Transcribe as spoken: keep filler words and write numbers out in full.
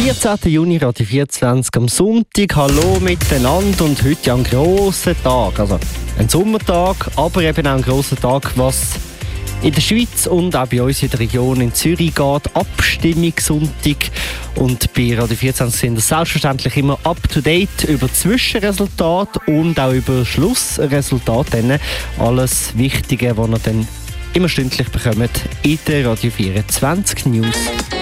vierzehnten Juni, Radio vierundzwanzig am Sonntag. Hallo miteinander und heute ein grosser Tag. Also ein Sommertag, aber eben auch ein grosser Tag, was in der Schweiz und auch bei uns in der Region in Zürich geht. Abstimmungssonntag. Und bei Radio vierundzwanzig sind wir selbstverständlich immer up to date über Zwischenresultate und auch über Schlussresultate. Alles Wichtige, was ihr dann immer stündlich bekommt in der Radio vierundzwanzig News.